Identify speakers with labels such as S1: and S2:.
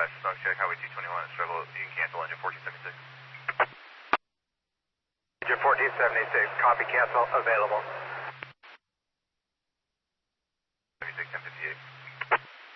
S1: dispatch, stock check, highway 221, struggle, you can cancel engine 1476.
S2: Engine 1476, copy, cancel, available.
S1: 76, 1058.